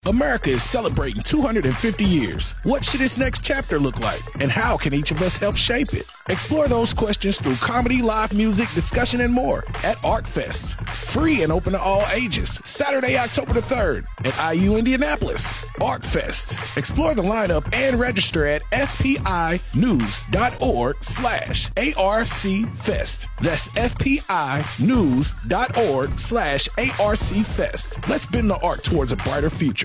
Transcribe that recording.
America is celebrating 250 years. What should its next chapter look like? And how can each of us help shape it? Explore those questions through comedy, live music, discussion, and more at ArcFest. Free and open to all ages. Saturday, October the 3rd at IU Indianapolis. ArcFest. Explore the lineup and register at fpinews.org/ARCFest. That's fpinews.org/ARCFest. Let's bend the arc towards a brighter future.